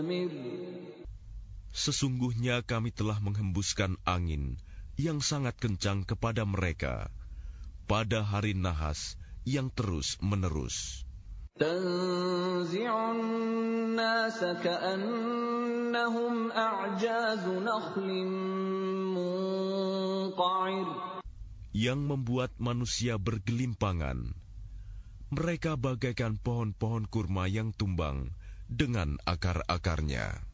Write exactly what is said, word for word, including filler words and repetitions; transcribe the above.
Sesungguhnya kami telah menghembuskan angin yang sangat kencang kepada mereka pada hari nahas yang terus-menerus. تنزع الناس كأنهم أعجاز نخل منقعر yang membuat manusia bergelimpangan. Mereka bagaikan pohon-pohon kurma yang tumbang dengan akar-akarnya.